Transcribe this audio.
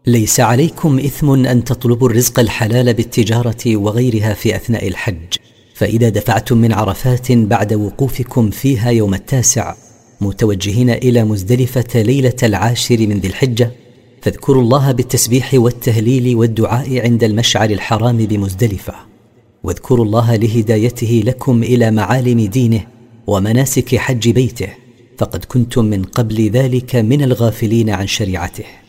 ليس عليكم إثم أن تطلبوا الرزق الحلال بالتجارة وغيرها في أثناء الحج، فإذا دفعتم من عرفات بعد وقوفكم فيها يوم 9 متوجهين إلى مزدلفة ليلة 10 من ذي الحجة، فاذكروا الله بالتسبيح والتهليل والدعاء عند المشعر الحرام بمزدلفة، واذكروا الله لهدايته لكم إلى معالم دينه ومناسك حج بيته، فقد كنتم من قبل ذلك من الغافلين عن شريعته.